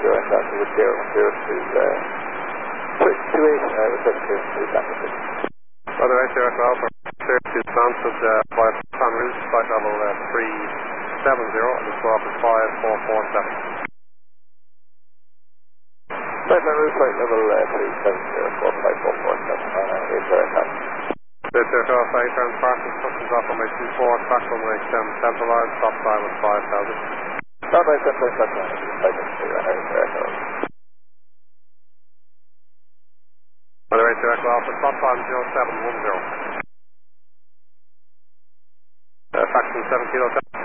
Delta with 010 to 28, return clearance to Delta 6. Weather right there, Alpha, clear to Stansted by en route, flight level 370, and the score is 5447. Flight level 370, score 5447 on Asia Aircraft. This aircraft I turns parking, customs off on my 24, track runway 10 central line, stop time at 5000. Stop by central line, flight level Asia Aircraft. Weather right there, Alpha, stop time 0710. Faction 7 kilo 7.